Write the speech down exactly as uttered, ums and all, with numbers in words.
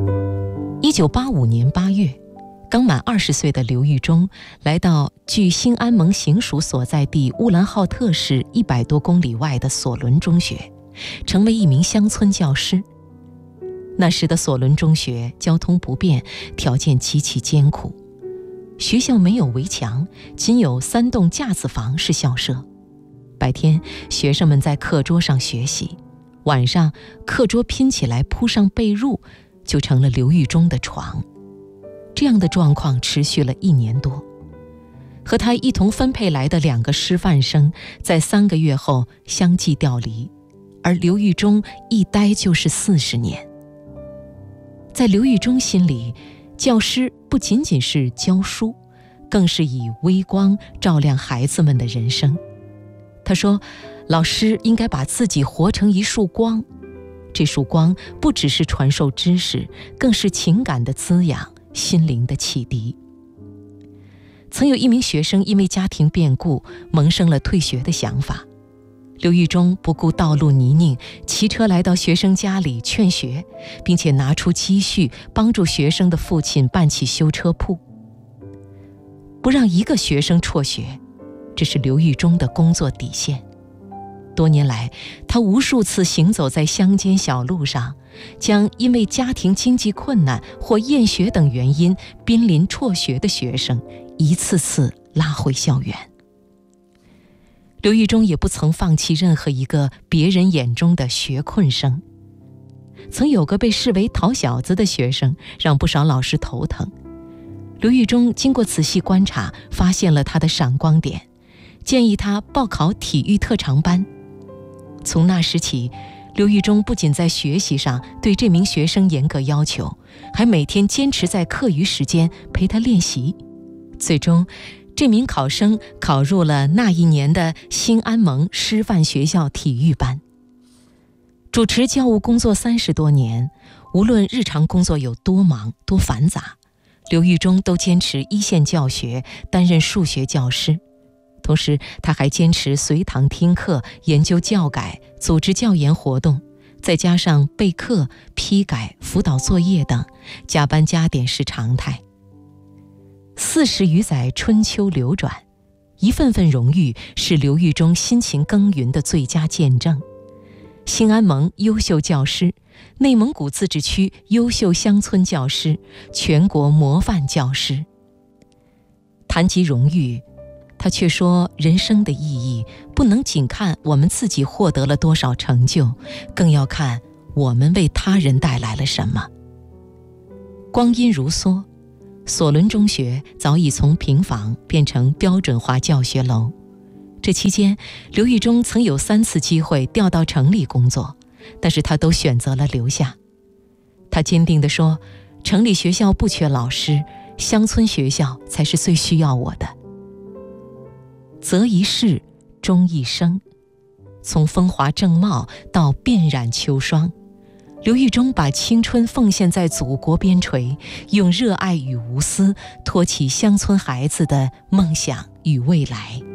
一九八五年八月，刚满二十岁的刘玉忠来到距新安盟行署所在地乌兰浩特市一百多公里外的索伦中学，成为一名乡村教师。那时的索伦中学交通不便，条件极其艰苦。学校没有围墙，仅有三栋架子房是校舍。白天，学生们在课桌上学习，晚上课桌拼起来铺上被褥，就成了刘玉忠的床。这样的状况持续了一年多。和他一同分配来的两个师范生，在三个月后相继调离，而刘玉忠一待就是四十年。在刘玉忠心里，教师不仅仅是教书，更是以微光照亮孩子们的人生。他说，老师应该把自己活成一束光，这束光不只是传授知识，更是情感的滋养，心灵的启迪。曾有一名学生因为家庭变故萌生了退学的想法，刘玉忠不顾道路泥泞，骑车来到学生家里劝学，并且拿出积蓄帮助学生的父亲办起修车铺。不让一个学生辍学，这是刘玉忠的工作底线。多年来，他无数次行走在乡间小路上，将因为家庭经济困难或厌学等原因濒临辍学的学生一次次拉回校园。刘玉忠也不曾放弃任何一个别人眼中的学困生。曾有个被视为讨小子的学生，让不少老师头疼。刘玉忠经过仔细观察，发现了他的闪光点，建议他报考体育特长班。从那时起，刘玉忠不仅在学习上对这名学生严格要求，还每天坚持在课余时间陪他练习。最终，这名考生考入了那一年的新安盟师范学校体育班。主持教务工作三十多年，无论日常工作有多忙多繁杂，刘玉忠都坚持一线教学，担任数学教师。同时，他还坚持随堂听课，研究教改，组织教研活动，再加上备课、批改、辅导作业等，加班加点是常态。四十余载春秋流转，一份份荣誉是刘玉忠辛勤耕耘的最佳见证。新安盟优秀教师，内蒙古自治区优秀乡村教师，全国模范教师。谈及荣誉，他却说，人生的意义不能仅看我们自己获得了多少成就，更要看我们为他人带来了什么。光阴如梭，索伦中学早已从平房变成标准化教学楼。这期间，刘玉忠曾有三次机会调到城里工作，但是他都选择了留下。他坚定地说，城里学校不缺老师，乡村学校才是最需要我的。择一事，终一生。从风华正茂到遍染秋霜，刘玉忠把青春奉献在祖国边陲，用热爱与无私托起乡村孩子的梦想与未来。